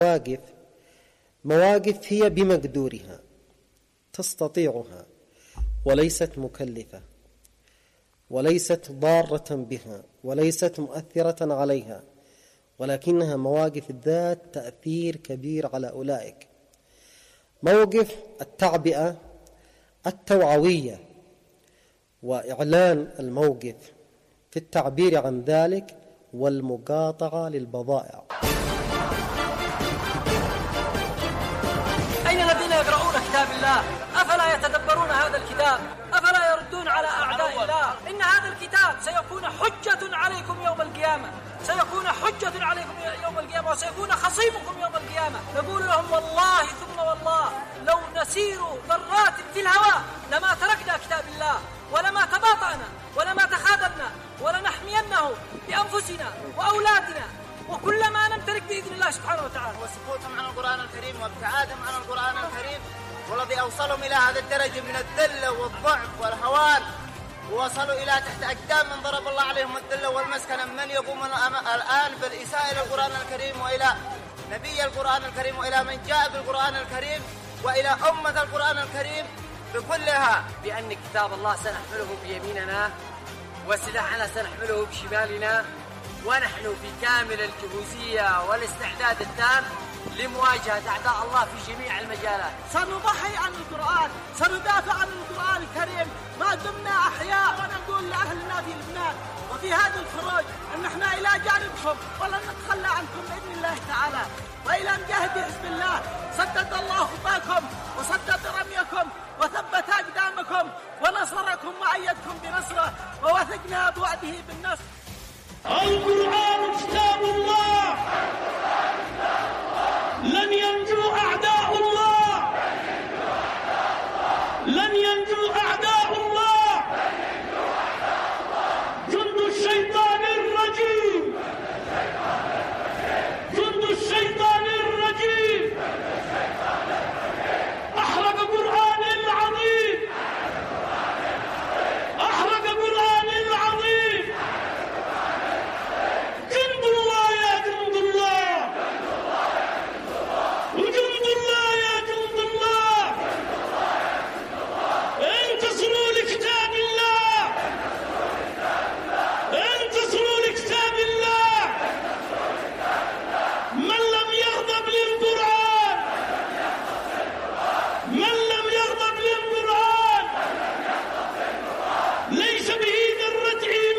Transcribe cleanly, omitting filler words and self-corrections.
مواقف هي بمقدورها تستطيعها، وليست مكلفة، وليست ضارة بها، وليست مؤثرة عليها، ولكنها مواقف ذات تأثير كبير على أولئك. موقف التعبئة التوعوية وإعلان الموقف في التعبير عن ذلك والمقاطعة للبضائع. أين الذين يقرؤون كتاب الله؟ أفلا يتدبرون هذا الكتاب؟ أفلا يردون على أعداء الله؟ إن هذا الكتاب سيكون حجة عليكم يوم القيامة، سيكون حجة عليكم يوم القيامة، وسيكون خصيمكم يوم القيامة. نقول لهم والله ثم والله لو نسير ذرات في الهواء لما تركنا كتاب الله، ولما تباطأنا، ولما تخاذلنا، ولنحمينه بأنفسنا وأولادنا وكل ما نمتلك بإذن الله سبحانه وتعالى. وسكوتهم عن القرآن الكريم وابتعادهم عن القرآن الكريم والذي أوصلهم إلى هذا الدرجة من الذلة والضعف والهوان، ووصلوا إلى تحت أقدام من ضرب الله عليهم الذلة والمسكنة، من يقوم الآن بالإساءة إلى القرآن الكريم وإلى نبي القرآن الكريم وإلى من جاء بالقرآن الكريم وإلى أمة القرآن الكريم بكلها، بأن كتاب الله سنحمله بيميننا وسلاحنا سنحمله بشمالنا، ونحن في كامل الجهوزية والاستعداد التام لمواجهة أعداء الله في جميع المجالات. سنضحي عن القرآن، سندافع عن القرآن الكريم ما دمنا أحياء، ونقول لأهلنا في لبنان وفي هذا الخروج أن احنا إلى جانبكم ولن نتخلى عنكم بإذن الله تعالى، وإلى مجاهد حزب الله. سدد الله خطاكم وسدد رميكم وثبت أقدامكم ونصركم وأيدكم بنصره، ووثقنا بوعده بالنصر. القرآن